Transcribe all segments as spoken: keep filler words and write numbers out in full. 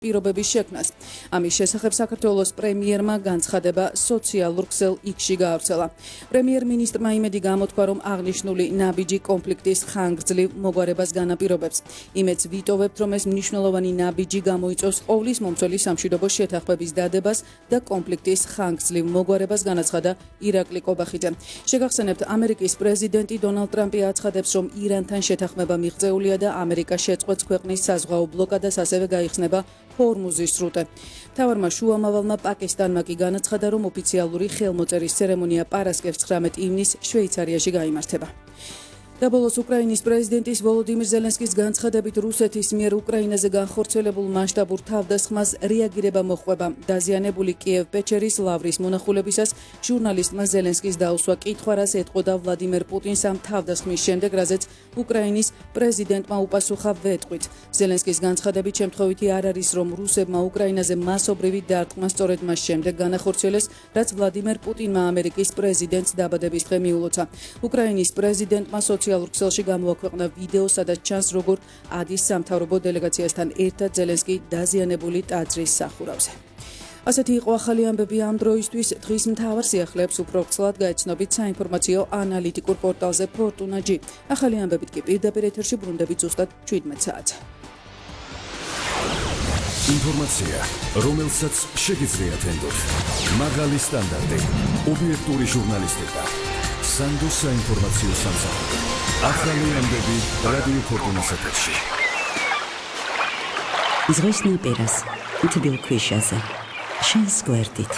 პირობების შექმნას. ამის შესახებ საქართველოს პრემიერმა განცხადება სოციალურ ქსელ იქში გაავრცელა. პრემიერ-მინისტრმა იმედი გამოთქვა, რომ აღნიშნული ნაბიჯი კონფლიქტის ხანგრძლივ მოგვარებას განაპირობებს. იმედს ვიტოვებთ, რომ ეს მნიშვნელოვანი ნაბიჯი გამოიწვევს ყოვლის მომცველი სამშვიდობო შეთანხმების დადებას და კონფლიქტის ხანგრძლივ მოგვარებას, განაცხადა ირაკლი კობახიძე. შეგახსენებთ, ამერიკის პრეზიდენტი დონალდ ტრამპი აცხადებს, რომ ირანთან შეთანხმება მიღწეულია და ამერიკა შეწყვეტს ქვეყნის საზღვაო ბლოკადას, ასევე გაიხსნება ჰორმუზის სრუტე. მთავარმა შუამავალმა პაკისტანმა კი განაცხადა, რომ ოფიციალური ხელმოწერის ცერემონია პარასკევს ცხრამეტ ივნისს შვეიცარიაში გაიმართება. და ბოლოს უკრაინის პრეზიდენტის ვოლოდიმირ ზელენსკის განცხადებით, რუსეთის მიერ უკრაინაზე განხორციელებულ მასშტაბურ თავდასხმას რეაგირება მოჰყვება. დაზიანებული კიევ-პეჩერის ლავრის მონახულებისას ჟურნალისტმა ზელენსკის დაუსვა კითხვა, რას ეტყოდა ვლადიმერ პუტინს ამ თავდასხმის შემდეგ, რაზეც უკრაინის პრეზიდენტმა უპასუხა ვეტყვით. ზელენსკის განცხადებით, შემთხვევითი არ არის, რომ რუსებმა უკრაინაზე მასობრივი დარტყმა სწორედ მას შემდეგ განახორციელეს, რაც ვლადიმერ პუტინმა ამერიკის პრეზიდენტს დაბადების დღე მიულოცა. უკრაინის პრეზიდენტმა სოციალურ ქსელში გამოაქვეყნა ვიდეო, სადაც ჩანს, როგორ ადის სამთავრობო დელეგაციასთან ერთად ზელენსკი დაზიანებული ტაძრის სახურავზე. ასეთი იყო ახალი ამბები ამ დროისთვის. დღის მთავარ სიახლეებს უფრო ვრცლად გაეცნობით საინფორმაციო ანალიტიკურ პორტალზე ფორტუნა ჯი. ახალი ამბებით კი პირდაპირ ეთერში ბრუნდებით ზუსტად შვიდმეტ საათზე. ინფორმაცია, რომელსაც შეგიძლიათ ენდოთ. მაღალი სტანდარტი, ობიექტური ჟურნალისტიკა. სანდოს საინფორმაციო სამსახური. ახალი ამბები რადიო ფორტუნას ეთერში. ზღვის ნაპირას, თბილ ქვიშაზე, შენს გვერდით.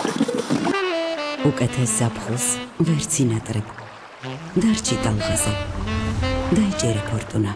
უკეთეს ზაფხულს ვერც ინატრებ. დარჩი ტალღაზე. დაიჭერე ფორტუნა.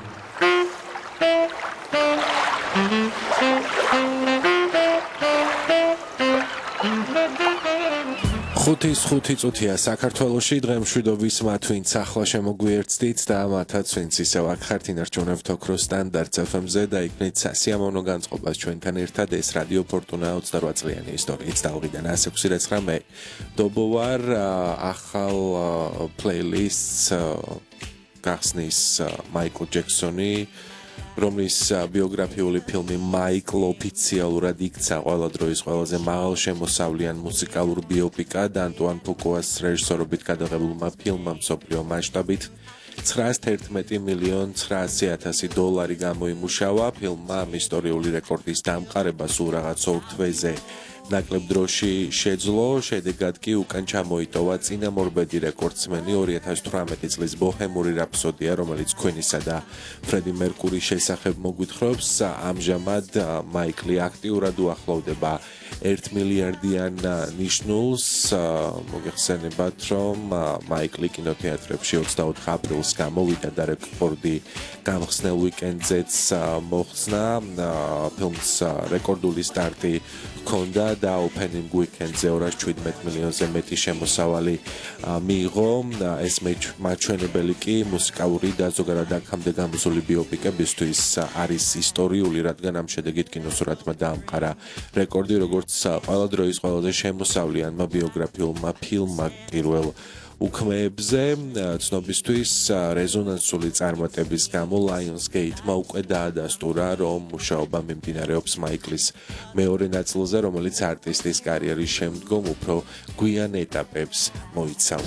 ხუთის ხუთი წუთია საქართველოში, დღე მშვიდობის მათ, ვინც ახლა შემოგვიერთდით და მათაც, ვინც ისევ აქ ხართ, ინარჩუნებთ ოქროს სტანდარტს ეფ ემ-ზე და იქნით სასიამოვნო განწყობას ჩვენთან ერთად. ეს რადიო ფორტუნა ოცდარვა წლიანი ისტორიით ტალღიდან ას ექვსი რეცხრამე დობოვარ ახალ პლეილისტს გახსნის მაიკლ ჯექსონი, რომლის ბიოგრაფიული ფილმი მაიკლ ოფიციალურად იქცა ყველა დროის ყველაზე მაღალშემოსავლიან მუსიკალურ ბიოპიკად ანტუან ფუკუას რეჟისორობით გადაღებულმა ფილმმა მსოფლიო მასშტაბით ცხრაას თერთმეტი მილიონი ცხრაასი ათასი დოლარი გამოიმუშავა. ფილმმა ამ ისტორიული რეკორდის დამყარება სულ რაღაც ორ თვეზე ნაკლებ დროში შეძლო, შედეგად კი უკან ჩამოიტოვა წინამორბედი რეკორდსმენი ორი ათას თვრამეტი წლის ბოჰემური რაფსოდია, რომელიც ქვინისა და ფრედი მერკურის შესახებ მოგვითხრობს. ამჟამად მაიკლი აქტიურად უახლოვდება ერთ მილიარდიან ნიშნულს. მოგეხსენებათ, რომ მაიკლი კინოთეატრებში ოცდაოთხ აპრილს გამოვიდა და რეკორდი გამხსნელ უიკენდზეც მოხსნა. ფილმს რეკორდული სტარტი ჰქონდა და ოპენინგ უიკენდზე ორას შვიდმეტ მილიონზე მეტი შემოსავალი მიიღო. ეს მაჩვენებელი კი მუსიკალური და ზოგადად აქამდე გამოსული ბიოპიკებისთვის არის ისტორიული, რადგან ამ შედეგით კინოსურათმა დაამყარა რეკორდი, როგორც ყველა დროის ყველაზე შემოსავლიანმა ბიოგრაფიულმა ფილმმა პირველ უქმეებზე. ცნობისთვის რეზონანსული წარმატების გამო Lionsgate-მა უკვე დაადასტურა, რომ მუშაობა მიმდინარეობს მაიკლის მეორე ნაწილზე, რომელიც არტისტის კარიერის შემდგომ უფრო გვიან ეტაპებს მოიცავს.